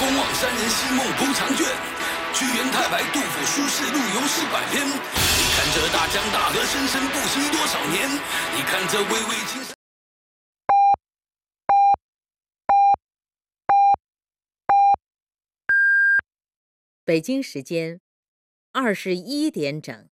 公望山人西梦铺长卷，屈原太白杜甫书士陆游诗百篇。你看这大江大河生生不息多少年，你看这巍巍青山。 北京时间21点整。